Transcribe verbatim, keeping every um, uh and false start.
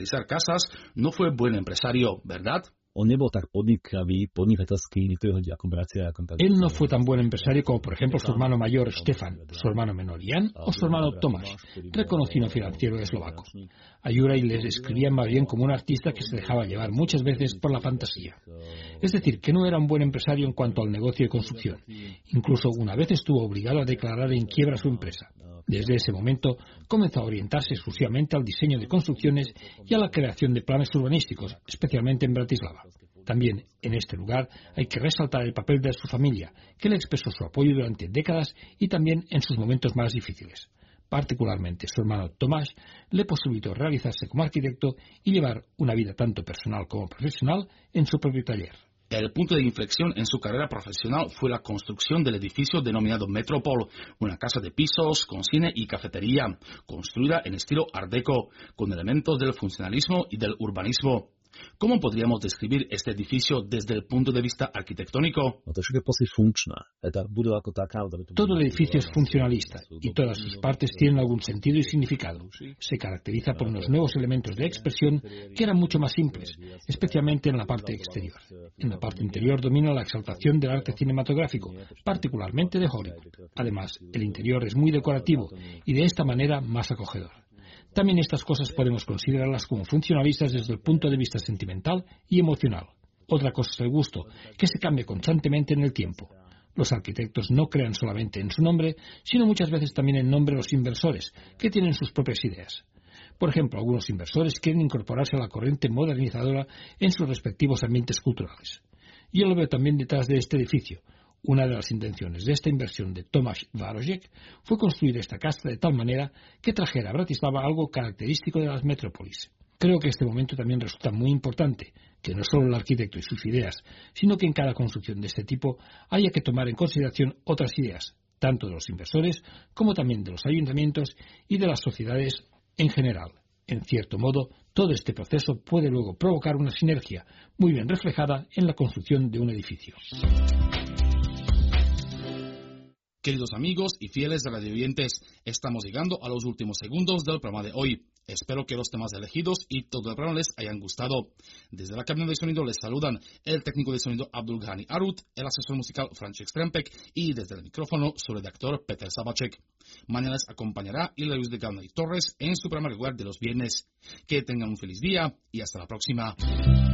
realizar casas, no fue buen empresario, ¿verdad? Él no fue tan buen empresario como, por ejemplo, su hermano mayor Stefan, su hermano menor Jan o su hermano Tomáš, reconocido financiero eslovaco. A Juraj les escribía más bien como un artista que se dejaba llevar muchas veces por la fantasía. Es decir, que no era un buen empresario en cuanto al negocio de construcción. Incluso una vez estuvo obligado a declarar en quiebra su empresa. Desde ese momento comenzó a orientarse exclusivamente al diseño de construcciones y a la creación de planes urbanísticos, especialmente en Bratislava. También en este lugar hay que resaltar el papel de su familia, que le expresó su apoyo durante décadas y también en sus momentos más difíciles. Particularmente su hermano Tomáš le posibilitó realizarse como arquitecto y llevar una vida tanto personal como profesional en su propio taller. El punto de inflexión en su carrera profesional fue la construcción del edificio denominado Metropol, una casa de pisos con cine y cafetería, construida en estilo Art Deco, con elementos del funcionalismo y del urbanismo. ¿Cómo podríamos describir este edificio desde el punto de vista arquitectónico? Todo el edificio es funcionalista y todas sus partes tienen algún sentido y significado. Se caracteriza por unos nuevos elementos de expresión que eran mucho más simples, especialmente en la parte exterior. En la parte interior domina la exaltación del arte cinematográfico, particularmente de Hollywood. Además, el interior es muy decorativo y de esta manera más acogedor. También estas cosas podemos considerarlas como funcionalistas desde el punto de vista sentimental y emocional. Otra cosa es el gusto, que se cambia constantemente en el tiempo. Los arquitectos no crean solamente en su nombre, sino muchas veces también en nombre de los inversores, que tienen sus propias ideas. Por ejemplo, algunos inversores quieren incorporarse a la corriente modernizadora en sus respectivos ambientes culturales. Yo lo veo también detrás de este edificio. Una de las intenciones de esta inversión de Tomáš Várošek fue construir esta casa de tal manera que trajera a Bratislava algo característico de las metrópolis. Creo que este momento también resulta muy importante, que no solo el arquitecto y sus ideas, sino que en cada construcción de este tipo haya que tomar en consideración otras ideas, tanto de los inversores como también de los ayuntamientos y de las sociedades en general. En cierto modo, todo este proceso puede luego provocar una sinergia muy bien reflejada en la construcción de un edificio. Queridos amigos y fieles radioyentes, estamos llegando a los últimos segundos del programa de hoy. Espero que los temas elegidos y todo el programa les hayan gustado. Desde la cabina de sonido les saludan el técnico de sonido Abdulghani Arut, el asesor musical Franček Strempek y desde el micrófono su redactor Peter Sabacek. Mañana les acompañará Hilda Luis de Galna y Torres en su programa regular de los viernes. Que tengan un feliz día y hasta la próxima.